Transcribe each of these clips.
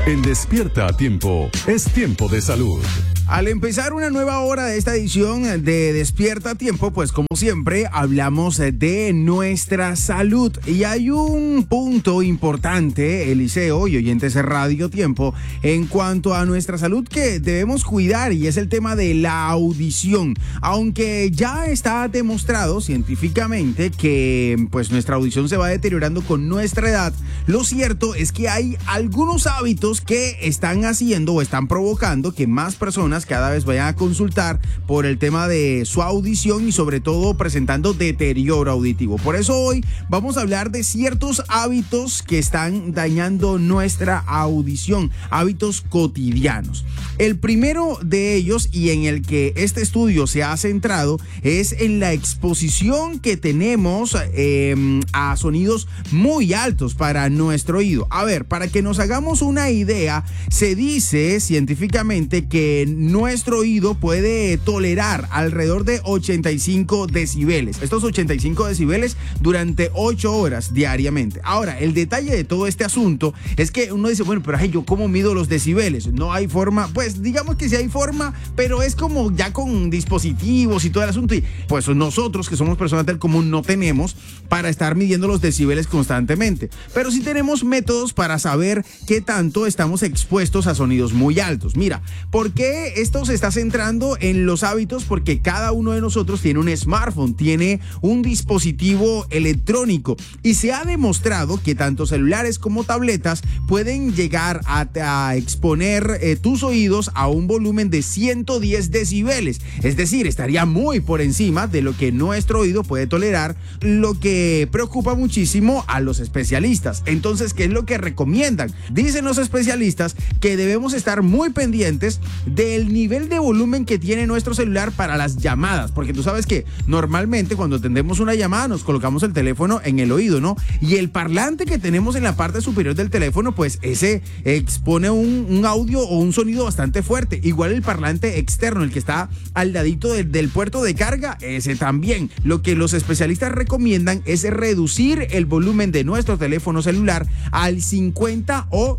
En Despierta a Tiempo, es tiempo de salud. Al empezar una nueva hora de esta edición de Despierta a Tiempo, pues como siempre hablamos de nuestra salud. Y hay un punto importante, Eliseo y oyentes de Radio Tiempo, en cuanto a nuestra salud que debemos cuidar, y es el tema de la audición. Aunque ya está demostrado científicamente que pues nuestra audición se va deteriorando con nuestra edad, lo cierto es que hay algunos hábitos que están haciendo o están provocando que más personas cada vez vayan a consultar por el tema de su audición y sobre todo presentando deterioro auditivo. Por eso hoy vamos a hablar de ciertos hábitos que están dañando nuestra audición, hábitos cotidianos. El primero de ellos, y en el que este estudio se ha centrado, es en la exposición que tenemos a sonidos muy altos para nuestro oído. A ver, para que nos hagamos una idea, se dice científicamente que nuestro oído puede tolerar alrededor de 85 decibeles. Estos 85 decibeles durante 8 horas diariamente. Ahora, el detalle de todo este asunto es que uno dice, bueno, pero ¿yo cómo mido los decibeles? No hay forma, pues digamos que sí hay forma, pero es como ya con dispositivos y todo el asunto. Y pues nosotros que somos personas del común no tenemos para estar midiendo los decibeles constantemente. Pero sí tenemos métodos para saber qué tanto estamos expuestos a sonidos muy altos. Mira, ¿por qué esto se está centrando en los hábitos? Porque cada uno de nosotros tiene un smartphone, tiene un dispositivo electrónico, y se ha demostrado que tanto celulares como tabletas pueden llegar a exponer tus oídos a un volumen de 110 decibeles. Es decir, estaría muy por encima de lo que nuestro oído puede tolerar, lo que preocupa muchísimo a los especialistas. Entonces, ¿qué es lo que recomiendan? Dicen los especialistas que debemos estar muy pendientes del nivel de volumen que tiene nuestro celular para las llamadas, porque tú sabes que normalmente cuando atendemos una llamada nos colocamos el teléfono en el oído, ¿no? Y el parlante que tenemos en la parte superior del teléfono, pues ese expone un audio o un sonido bastante fuerte. Igual el parlante externo, el que está al ladito del puerto de carga, ese también. Lo que los especialistas recomiendan es reducir el volumen de nuestro teléfono celular al 50 o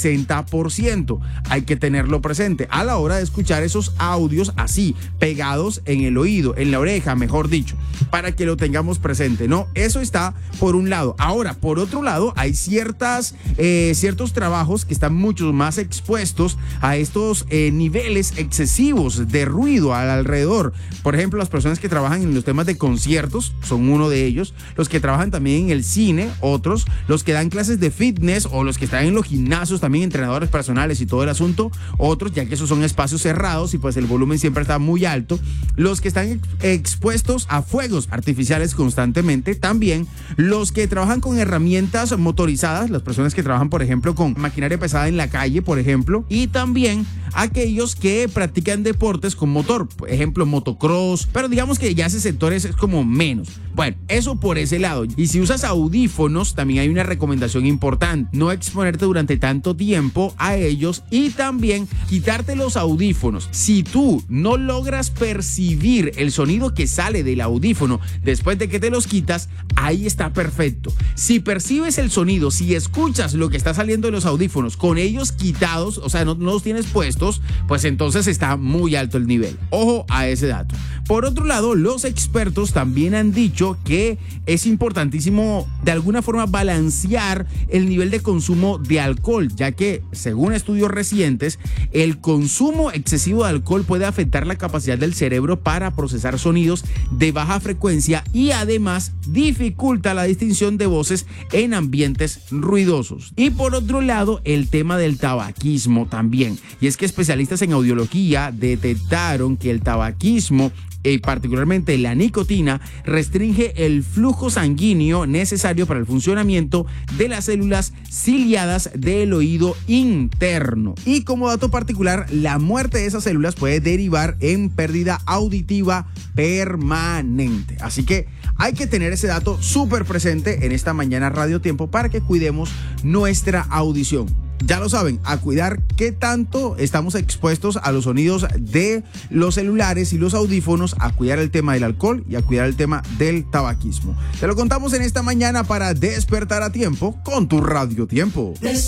60%. Hay que tenerlo presente a la hora de escuchar esos audios así, pegados en el oído, en la oreja, mejor dicho, para que lo tengamos presente, ¿no? Eso está por un lado. Ahora, por otro lado, hay ciertos trabajos que están mucho más expuestos a estos niveles excesivos de ruido alrededor. Por ejemplo, las personas que trabajan en los temas de conciertos son uno de ellos, los que trabajan también en el cine, otros, los que dan clases de fitness o los que están en los gimnasios, también entrenadores personales y todo el asunto, otros, ya que esos son espacios cerrados y pues el volumen siempre está muy alto, los que están expuestos a fuegos artificiales constantemente, también los que trabajan con herramientas motorizadas, las personas que trabajan por ejemplo con maquinaria pesada en la calle, por ejemplo, y también aquellos que practican deportes con motor, por ejemplo motocross, pero digamos que ya ese sector es como menos. Bueno, eso por ese lado. Y si usas audífonos, también hay una recomendación importante: no exponerte durante tanto tiempo a ellos, y también quitarte los audífonos. Si tú no logras percibir el sonido que sale del audífono después de que te los quitas, ahí está perfecto. Si percibes el sonido, si escuchas lo que está saliendo de los audífonos con ellos quitados, o sea, no los tienes puestos, pues entonces está muy alto el nivel. Ojo a ese dato. Por otro lado, los expertos también han dicho que es importantísimo de alguna forma balancear el nivel de consumo de alcohol, ya que según estudios recientes, el consumo excesivo de alcohol puede afectar la capacidad del cerebro para procesar sonidos de baja frecuencia y además dificulta la distinción de voces en ambientes ruidosos. Y por otro lado, el tema del tabaquismo también. Y es que especialistas en audiología detectaron que el tabaquismo, particularmente la nicotina, restringe el flujo sanguíneo necesario para el funcionamiento de las células ciliadas del oído interno. Y como dato particular, la muerte de esas células puede derivar en pérdida auditiva permanente. Así que hay que tener ese dato súper presente en esta mañana Radio Tiempo para que cuidemos nuestra audición. Ya lo saben, a cuidar qué tanto estamos expuestos a los sonidos de los celulares y los audífonos, a cuidar el tema del alcohol y a cuidar el tema del tabaquismo. Te lo contamos en esta mañana para despertar a tiempo con tu Radio Tiempo.